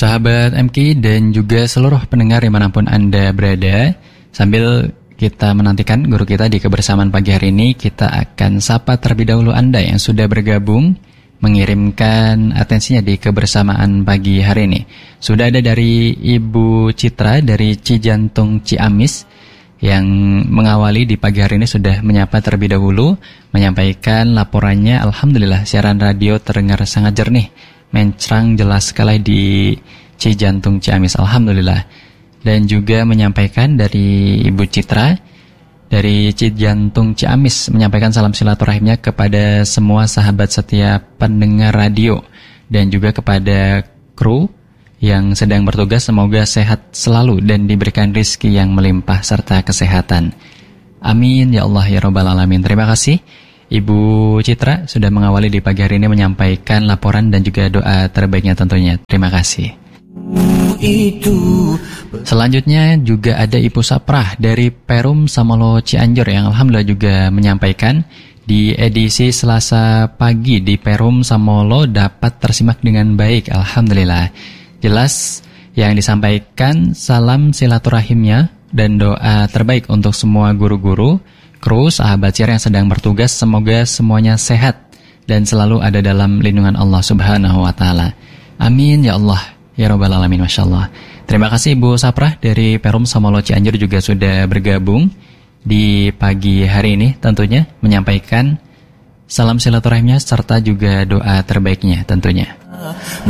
Sahabat MK dan juga seluruh pendengar dimanapun Anda berada, sambil kita menantikan guru kita di kebersamaan pagi hari ini, kita akan sapa terlebih dahulu Anda yang sudah bergabung mengirimkan atensinya di kebersamaan pagi hari ini. Sudah ada dari Ibu Citra dari Cijantung Ciamis yang mengawali di pagi hari ini, sudah menyapa terlebih dahulu, menyampaikan laporannya. Alhamdulillah siaran radio terdengar sangat jernih, mencrang jelas sekali di Cijantung Ciamis, alhamdulillah. Dan juga menyampaikan dari Ibu Citra dari Cijantung Ciamis, menyampaikan salam silaturahimnya kepada semua sahabat setiap pendengar radio dan juga kepada kru yang sedang bertugas. Semoga sehat selalu dan diberikan rizki yang melimpah serta kesehatan. Amin ya Allah ya Rabbal Alamin. Terima kasih Ibu Citra sudah mengawali di pagi hari ini menyampaikan laporan dan juga doa terbaiknya tentunya. Terima kasih. Selanjutnya juga ada Ibu Saprah dari Perum Samolo Cianjur yang alhamdulillah juga menyampaikan di edisi Selasa pagi di Perum Samolo dapat tersimak dengan baik, alhamdulillah. Jelas yang disampaikan salam silaturahimnya dan doa terbaik untuk semua guru-guru, kru, sahabat siar yang sedang bertugas. Semoga semuanya sehat dan selalu ada dalam lindungan Allah Subhanahu wa Ta'ala. Amin ya Allah ya Rabbal Alamin. Masya Allah. Terima kasih Ibu Saprah dari Perum Samolo Cianjur juga sudah bergabung di pagi hari ini, tentunya menyampaikan salam silaturahimnya serta juga doa terbaiknya tentunya.